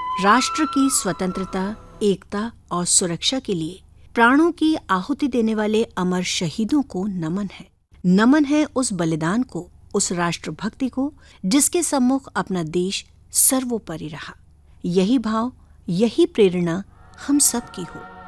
राष्ट्र की स्वतंत्रता, एकता और सुरक्षा के लिए प्राणों की आहुति देने वाले अमर शहीदों को नमन है। नमन है उस बलिदान को, उस राष्ट्रभक्ति को जिसके सम्मुख अपना देश सर्वोपरि रहा। यही भाव, यही प्रेरणा हम सब की हो।